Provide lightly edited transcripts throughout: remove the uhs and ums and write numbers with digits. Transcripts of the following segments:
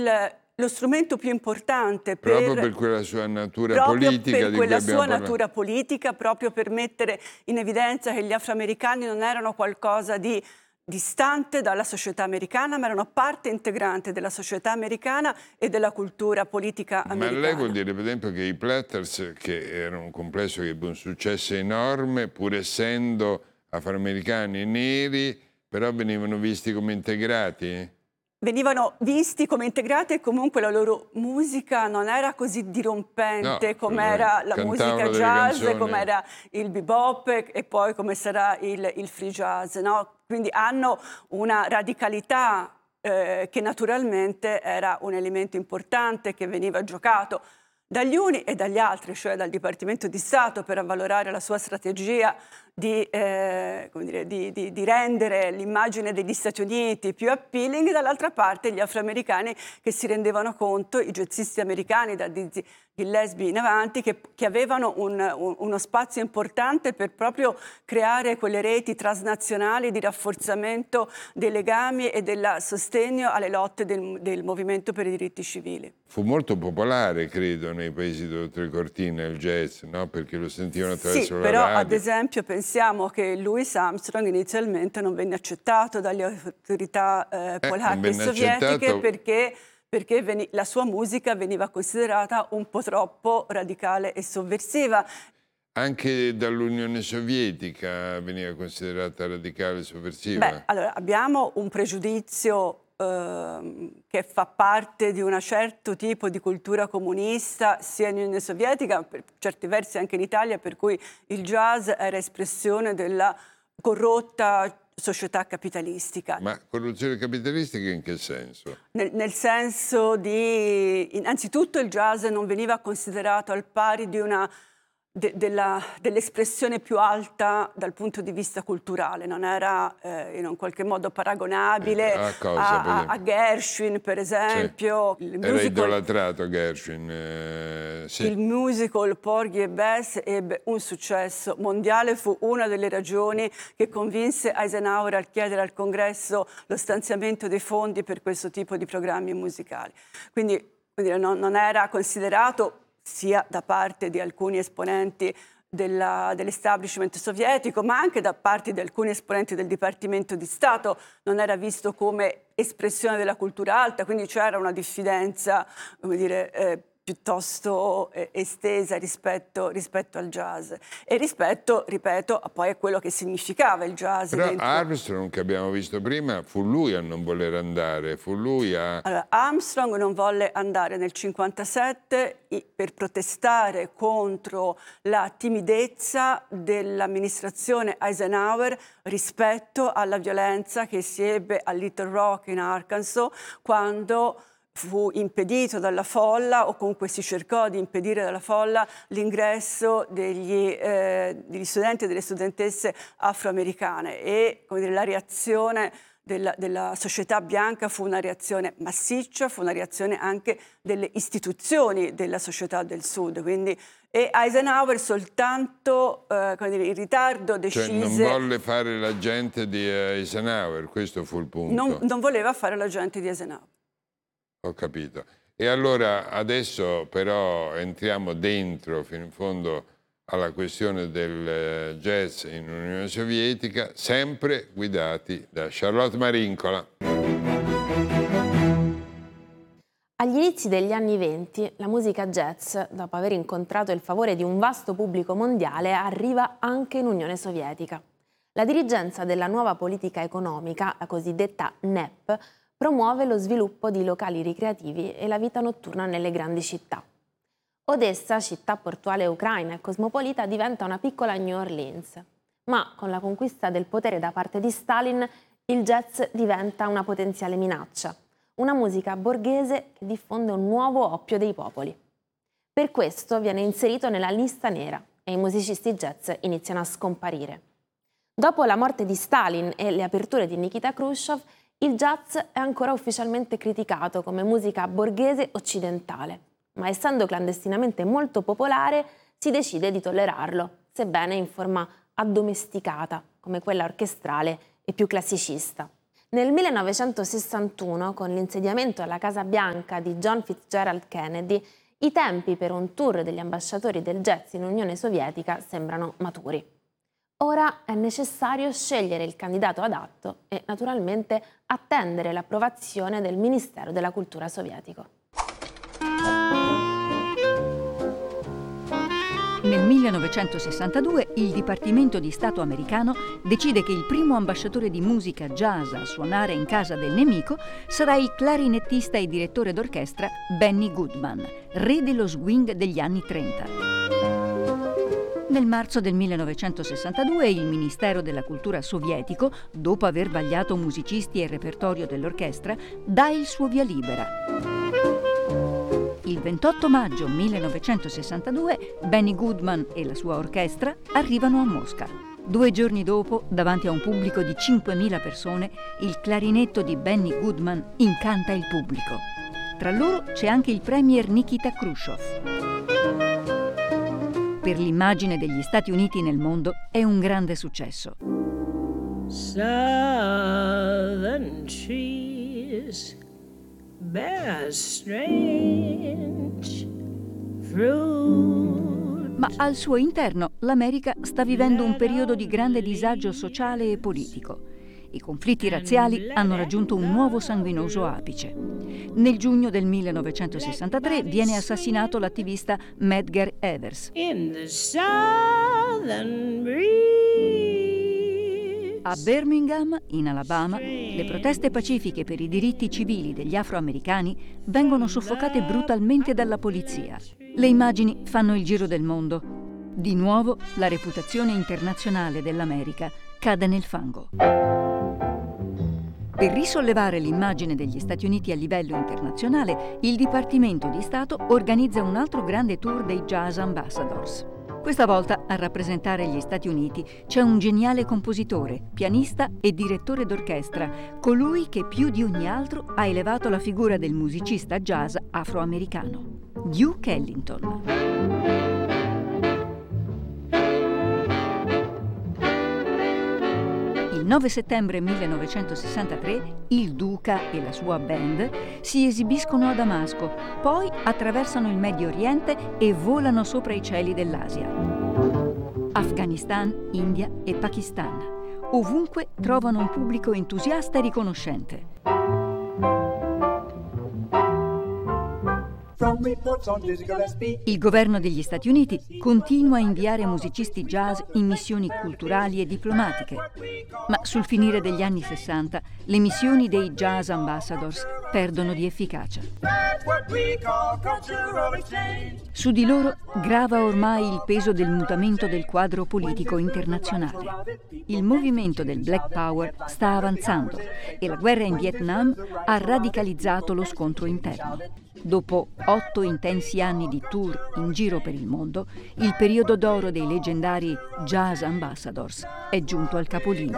lo strumento più importante proprio per quella sua natura politica, per di quella cui abbiamo sua parlato. natura politica, proprio per mettere in evidenza che gli afroamericani non erano qualcosa di distante dalla società americana, ma erano parte integrante della società americana e della cultura politica americana. Ma lei vuol dire, per esempio, che i Platters, che era un complesso che ebbe un successo enorme, pur essendo afroamericani e neri, però venivano visti come integrati? Venivano visti come integrati e comunque la loro musica non era così dirompente come era la musica jazz, come era il bebop e poi come sarà il free jazz, no? Quindi hanno una radicalità che naturalmente era un elemento importante che veniva giocato dagli uni e dagli altri, cioè dal Dipartimento di Stato per avvalorare la sua strategia di rendere l'immagine degli Stati Uniti più appealing, e dall'altra parte gli afroamericani che si rendevano conto, i jazzisti americani da Dizzy Gillespie in avanti, che avevano uno spazio importante per proprio creare quelle reti transnazionali di rafforzamento dei legami e del sostegno alle lotte del movimento per i diritti civili. Fu molto popolare, credo, nei paesi d'oltre il Cortina il jazz, no? Perché lo sentivano attraverso la radio. Però ad esempio pensiamo che Louis Armstrong inizialmente non venne accettato dalle autorità polacche e sovietiche perché la sua musica veniva considerata un po' troppo radicale e sovversiva. Anche dall'Unione Sovietica veniva considerata radicale e sovversiva? Beh, allora abbiamo un pregiudizio che fa parte di un certo tipo di cultura comunista sia in Unione Sovietica, per certi versi anche in Italia, per cui il jazz era espressione della corrotta società capitalistica. Ma corruzione capitalistica in che senso? Nel senso di, innanzitutto il jazz non veniva considerato al pari di dell'espressione più alta dal punto di vista culturale, non era in un qualche modo paragonabile a Gershwin, per esempio. Sì. Era idolatrato Gershwin. Sì. Il musical Porgy e Bess ebbe un successo mondiale, fu una delle ragioni che convinse Eisenhower a chiedere al Congresso lo stanziamento dei fondi per questo tipo di programmi musicali. Quindi non era considerato, sia da parte di alcuni esponenti dell'establishment sovietico, ma anche da parte di alcuni esponenti del Dipartimento di Stato, non era visto come espressione della cultura alta, quindi c'era una diffidenza, come dire, piuttosto estesa rispetto al jazz e rispetto, ripeto, poi a quello che significava il jazz. Però Armstrong, che abbiamo visto prima, fu lui a non voler andare, fu lui a... Allora, Armstrong non volle andare nel 1957 per protestare contro la timidezza dell'amministrazione Eisenhower rispetto alla violenza che si ebbe a Little Rock in Arkansas, quando fu impedito dalla folla, o comunque si cercò di impedire dalla folla, l'ingresso degli studenti e delle studentesse afroamericane e, come dire, la reazione della società bianca fu una reazione massiccia, fu una reazione anche delle istituzioni della società del Sud. Quindi, e Eisenhower soltanto come dire, in ritardo decise... Cioè non volle fare l'agente di Eisenhower, questo fu il punto. Non voleva fare l'agente di Eisenhower. Ho capito. E allora adesso però entriamo dentro fino in fondo alla questione del jazz in Unione Sovietica, sempre guidati da Charlotte Marincola. Agli inizi degli anni '20 la musica jazz, dopo aver incontrato il favore di un vasto pubblico mondiale, arriva anche in Unione Sovietica. La dirigenza della nuova politica economica, la cosiddetta NEP, promuove lo sviluppo di locali ricreativi e la vita notturna nelle grandi città. Odessa, città portuale ucraina e cosmopolita, diventa una piccola New Orleans. Ma con la conquista del potere da parte di Stalin, il jazz diventa una potenziale minaccia, una musica borghese che diffonde un nuovo oppio dei popoli. Per questo viene inserito nella lista nera e i musicisti jazz iniziano a scomparire. Dopo la morte di Stalin e le aperture di Nikita Khrushchev, il jazz è ancora ufficialmente criticato come musica borghese occidentale, ma essendo clandestinamente molto popolare si decide di tollerarlo, sebbene in forma addomesticata, come quella orchestrale e più classicista. Nel 1961, con l'insediamento alla Casa Bianca di John Fitzgerald Kennedy, i tempi per un tour degli ambasciatori del jazz in Unione Sovietica sembrano maturi. Ora è necessario scegliere il candidato adatto e naturalmente attendere l'approvazione del Ministero della Cultura sovietico. Nel 1962 il Dipartimento di Stato americano decide che il primo ambasciatore di musica jazz a suonare in casa del nemico sarà il clarinettista e direttore d'orchestra Benny Goodman, re dello swing degli anni 30. Nel marzo del 1962 il Ministero della Cultura sovietico, dopo aver vagliato musicisti e repertorio dell'orchestra, dà il suo via libera. Il 28 maggio 1962 Benny Goodman e la sua orchestra arrivano a Mosca. 2 giorni dopo, davanti a un pubblico di 5.000 persone, il clarinetto di Benny Goodman incanta il pubblico. Tra loro c'è anche il premier Nikita Khrushchev. Per l'immagine degli Stati Uniti nel mondo è un grande successo. Southern trees bear strange fruit. Ma al suo interno l'America sta vivendo un periodo di grande disagio sociale e politico. I conflitti razziali hanno raggiunto un nuovo sanguinoso apice. Nel giugno del 1963 viene assassinato l'attivista Medgar Evers. In the southern breeze. A Birmingham, in Alabama, le proteste pacifiche per i diritti civili degli afroamericani vengono soffocate brutalmente dalla polizia. Le immagini fanno il giro del mondo. Di nuovo la reputazione internazionale dell'America cade nel fango. Per risollevare l'immagine degli Stati Uniti a livello internazionale, il Dipartimento di Stato organizza un altro grande tour dei Jazz Ambassadors. Questa volta a rappresentare gli Stati Uniti c'è un geniale compositore, pianista e direttore d'orchestra, colui che più di ogni altro ha elevato la figura del musicista jazz afroamericano, Duke Ellington. Il 9 settembre 1963 il Duca e la sua band si esibiscono a Damasco, poi attraversano il Medio Oriente e volano sopra i cieli dell'Asia. Afghanistan, India e Pakistan. Ovunque trovano un pubblico entusiasta e riconoscente. Il governo degli Stati Uniti continua a inviare musicisti jazz in missioni culturali e diplomatiche, ma sul finire degli anni 60 le missioni dei Jazz Ambassadors perdono di efficacia. Su di loro grava ormai il peso del mutamento del quadro politico internazionale. Il movimento del Black Power sta avanzando e la guerra in Vietnam ha radicalizzato lo scontro interno. Dopo 8 intensi anni di tour in giro per il mondo, il periodo d'oro dei leggendari Jazz Ambassadors è giunto al capolinea.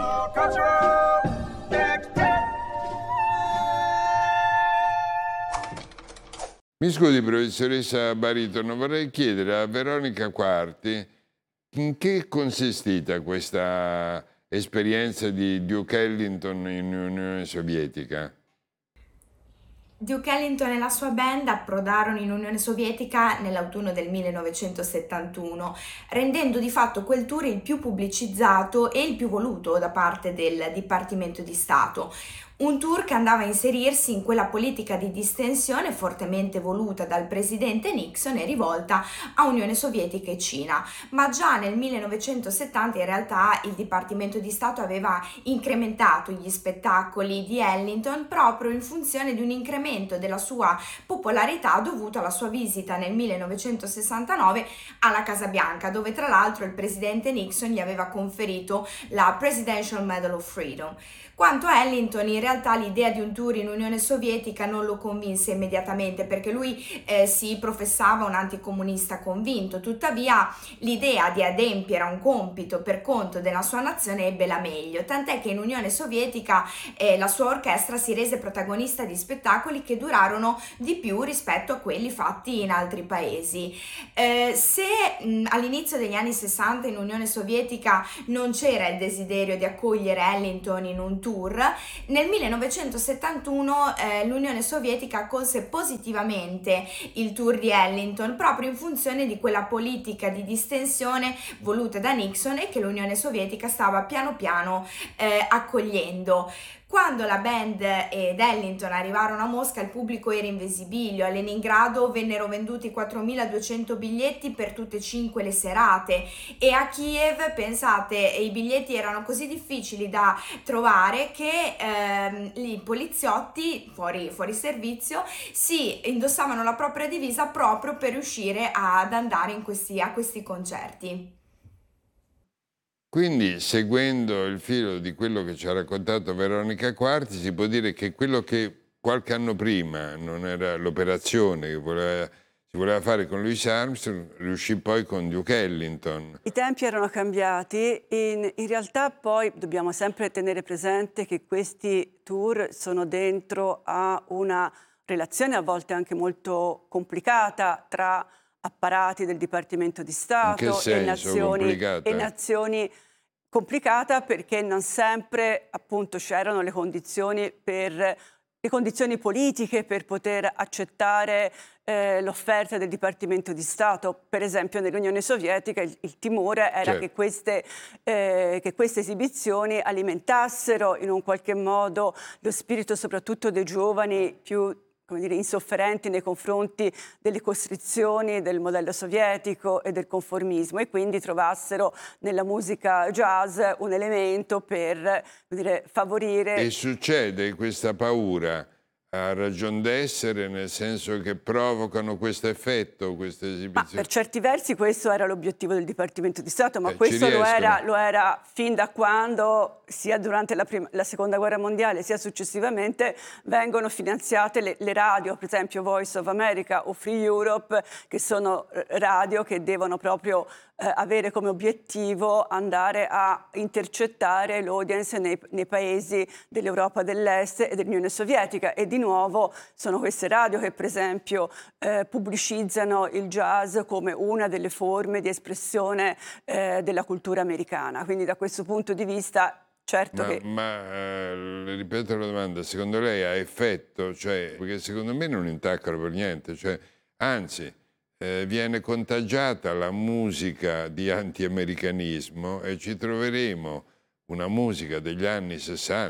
Mi scusi, professoressa Baritono, vorrei chiedere a Veronica Quarti in che è consistita questa esperienza di Duke Ellington in Unione Sovietica. Duke Ellington e la sua band approdarono in Unione Sovietica nell'autunno del 1971, rendendo di fatto quel tour il più pubblicizzato e il più voluto da parte del Dipartimento di Stato. Un tour che andava a inserirsi in quella politica di distensione fortemente voluta dal presidente Nixon e rivolta a Unione Sovietica e Cina. Ma già nel 1970 in realtà il Dipartimento di Stato aveva incrementato gli spettacoli di Ellington proprio in funzione di un incremento della sua popolarità dovuto alla sua visita nel 1969 alla Casa Bianca, dove tra l'altro il presidente Nixon gli aveva conferito la Presidential Medal of Freedom. Quanto a Ellington, in realtà l'idea di un tour in Unione Sovietica non lo convinse immediatamente, perché lui si professava un anticomunista convinto. Tuttavia l'idea di adempiere a un compito per conto della sua nazione ebbe la meglio, tant'è che in Unione Sovietica la sua orchestra si rese protagonista di spettacoli che durarono di più rispetto a quelli fatti in altri paesi. Se all'inizio degli anni 60 in Unione Sovietica non c'era il desiderio di accogliere Ellington in un tour, nel 1971 l'Unione Sovietica accolse positivamente il tour di Ellington proprio in funzione di quella politica di distensione voluta da Nixon e che l'Unione Sovietica stava piano piano accogliendo. Quando la band ed Ellington arrivarono a Mosca, il pubblico era in visibilio. A Leningrado vennero venduti 4.200 biglietti per tutte e 5 le serate, e a Kiev, pensate, i biglietti erano così difficili da trovare che i poliziotti fuori servizio si indossavano la propria divisa proprio per riuscire ad andare a questi concerti. Quindi, seguendo il filo di quello che ci ha raccontato Veronica Quarti, si può dire che quello che qualche anno prima non era l'operazione che si voleva fare con Louis Armstrong, riuscì poi con Duke Ellington. I tempi erano cambiati, in realtà poi dobbiamo sempre tenere presente che questi tour sono dentro a una relazione a volte anche molto complicata tra apparati del Dipartimento di Stato e nazioni, complicata perché non sempre appunto c'erano le condizioni politiche per poter accettare l'offerta del Dipartimento di Stato. Per esempio nell'Unione Sovietica il timore era che queste esibizioni alimentassero in un qualche modo lo spirito soprattutto dei giovani più insofferenti nei confronti delle costrizioni del modello sovietico e del conformismo, e quindi trovassero nella musica jazz un elemento per favorire. E succede questa paura a ragion d'essere, nel senso che provocano questo effetto, queste esibizioni? Per certi versi questo era l'obiettivo del Dipartimento di Stato, ma questo lo era fin da quando, sia durante la Seconda Guerra Mondiale, sia successivamente, vengono finanziate le radio, per esempio Voice of America o Free Europe, che sono radio che devono proprio avere come obiettivo andare a intercettare l'audience nei paesi dell'Europa dell'Est e dell'Unione Sovietica, e di nuovo sono queste radio che per esempio pubblicizzano il jazz come una delle forme di espressione della cultura americana. Quindi da questo punto di vista certo le ripeto la domanda, secondo lei ha effetto? Perché secondo me non intaccano per niente, anzi viene contagiata la musica di anti-americanismo e ci troveremo una musica degli anni 60,